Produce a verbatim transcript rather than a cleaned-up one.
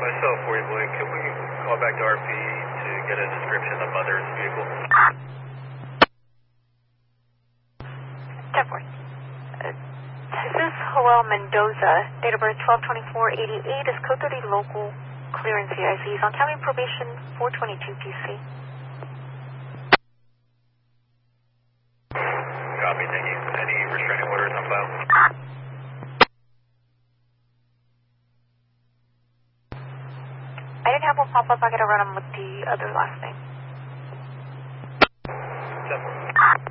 myself for you, Blake. Can we call back to R P to get a description of Mother's vehicle? ten four. Uh, this is Joel Mendoza, date of birth twelve twenty-four eighty-eight, is code thirty local clearance here. I see he's on county probation four twenty-two P C. Copy, thank you. Any restraining orders on file? I didn't have one pop up. I gotta run him with the other last name. ten four.